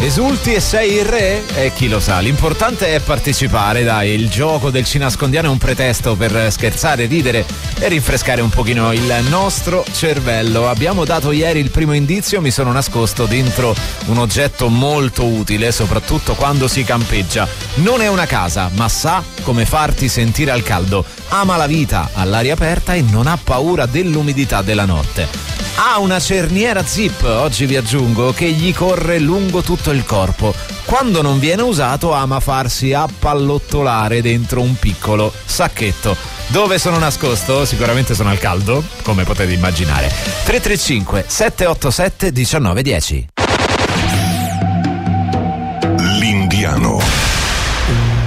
Esulti e sei il re? E chi lo sa, l'importante è partecipare, dai, il gioco del Ci nascondiamo è un pretesto per scherzare, ridere e rinfrescare un pochino il nostro cervello. Abbiamo dato ieri il primo indizio, mi sono nascosto dentro un oggetto molto utile, soprattutto quando si campeggia. Non è una casa, ma sa come farti sentire al caldo. Ama la vita all'aria aperta e non ha paura dell'umidità della notte. Ha una cerniera zip, oggi vi aggiungo, che gli corre lungo tutto il corpo. Quando non viene usato ama farsi appallottolare dentro un piccolo sacchetto. Dove sono nascosto? Sicuramente sono al caldo, come potete immaginare. 335 787 1910.